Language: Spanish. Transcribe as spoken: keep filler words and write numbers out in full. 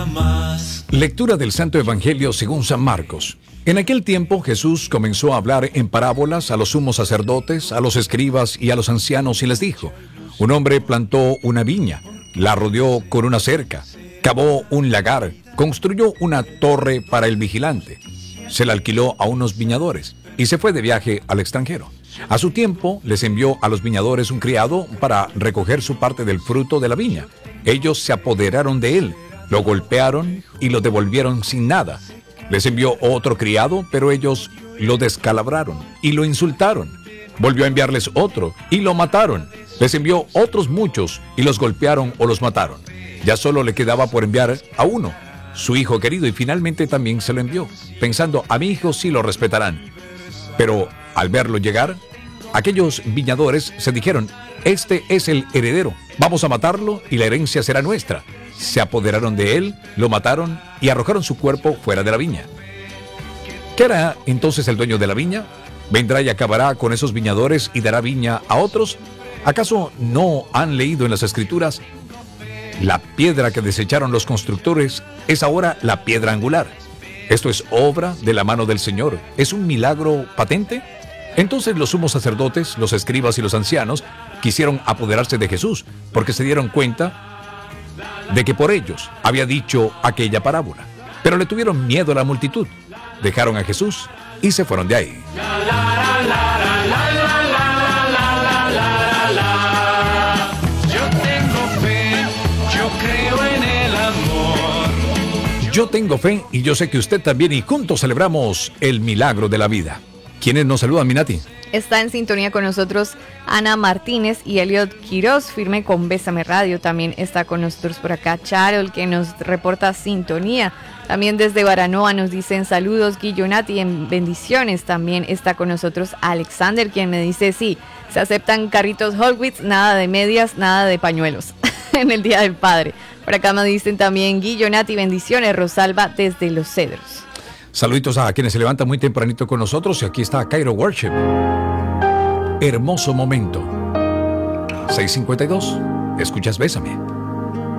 más. Lectura del Santo Evangelio según San Marcos. En aquel tiempo Jesús comenzó a hablar en parábolas a los sumos sacerdotes, a los escribas y a los ancianos y les dijo: un hombre plantó una viña, la rodeó con una cerca, cavó un lagar, construyó una torre para el vigilante, se la alquiló a unos viñadores y se fue de viaje al extranjero. A su tiempo les envió a los viñadores un criado para recoger su parte del fruto de la viña. Ellos se apoderaron de él, lo golpearon y lo devolvieron sin nada. Les envió otro criado, pero ellos lo descalabraron y lo insultaron. Volvió a enviarles otro y lo mataron. Les envió otros muchos y los golpearon o los mataron. Ya solo le quedaba por enviar a uno, su hijo querido, y finalmente también se lo envió, pensando: a mi hijo sí lo respetarán. Pero al verlo llegar, aquellos viñadores se dijeron: este es el heredero, vamos a matarlo y la herencia será nuestra. Se apoderaron de él, lo mataron y arrojaron su cuerpo fuera de la viña. ¿Qué hará entonces el dueño de la viña? ¿Vendrá y acabará con esos viñadores y dará viña a otros? ¿Acaso no han leído en las Escrituras: la piedra que desecharon los constructores es ahora la piedra angular? Esto es obra de la mano del Señor. ¿Es un milagro patente? Entonces los sumos sacerdotes, los escribas y los ancianos quisieron apoderarse de Jesús, porque se dieron cuenta de que por ellos había dicho aquella parábola. Pero le tuvieron miedo a la multitud. Dejaron a Jesús y se fueron de ahí. Yo tengo fe y yo sé que usted también, y juntos celebramos el milagro de la vida. ¿Quiénes nos saludan, Minati? Está en sintonía con nosotros Ana Martínez y Eliot Quiroz, firme con Bésame Radio. También está con nosotros por acá Charol, que nos reporta sintonía. También desde Baranoa nos dicen saludos, Guillonati, en bendiciones. También está con nosotros Alexander, quien me dice: sí, se aceptan carritos Hot Wheels, nada de medias, nada de pañuelos en el Día del Padre. Por acá me dicen también Guillonati, bendiciones, Rosalba desde Los Cedros. Saluditos a quienes se levantan muy tempranito con nosotros. Y aquí está Cairo Worship. Hermoso momento. seis cincuenta y dos. Escuchas Bésame.